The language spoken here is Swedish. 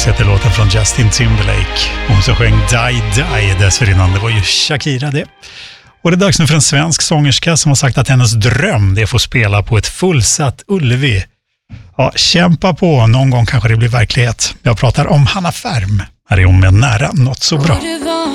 Close heter låten från Justin Timberlake. Hon som sjöng Die Die dessförinnan, det var ju Shakira det. Och det är dags nu för en svensk sångerska som har sagt att hennes dröm det är att få spela på ett fullsatt Ullevi. Ja, kämpa på, någon gång kanske det blir verklighet. Jag pratar om Hanna Färm. Här är hon med Nära något så bra.